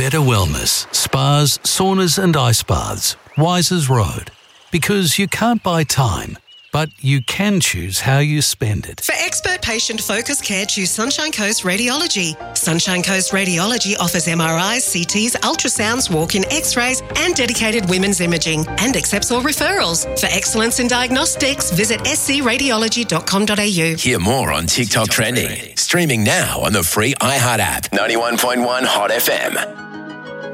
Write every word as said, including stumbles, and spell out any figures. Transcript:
Better Wellness, spas, saunas and ice baths, Wisers Road. Because you can't buy time, but you can choose how you spend it. For expert patient focused care, choose Sunshine Coast Radiology. Sunshine Coast Radiology offers M R Is, C Ts, ultrasounds, walk-in x-rays and dedicated women's imaging and accepts all referrals. For excellence in diagnostics, visit s c radiology dot com dot a u. Hear more on TikTok Trending. Streaming now on the free iHeart app. ninety-one point one Hot F M.